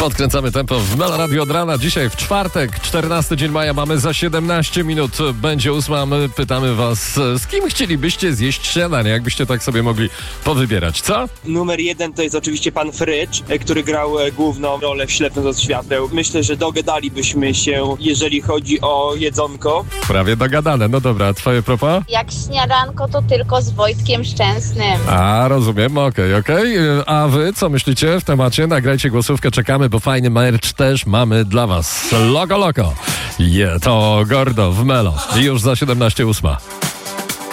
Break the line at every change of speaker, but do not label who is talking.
Podkręcamy tempo w Melo Radio od rana. Dzisiaj w czwartek, 14 dzień maja, mamy za 17 minut. Będzie 8. My pytamy was, z kim chcielibyście zjeść śniadanie? Jakbyście tak sobie mogli powybierać, co?
Numer 1 to jest oczywiście pan Frycz, który grał główną rolę w Ślepnąc od świateł. Myślę, że dogadalibyśmy się, jeżeli chodzi o jedzonko.
Prawie dogadane. No dobra, twoje propos?
Jak śniadanko, to tylko z Wojtkiem Szczęsnym.
A, rozumiem, okej. A wy co myślicie w temacie? Nagrajcie głosówkę, czekamy, bo fajny merch też mamy dla was. Loco. To Gordo w Melo. Już za 17:08.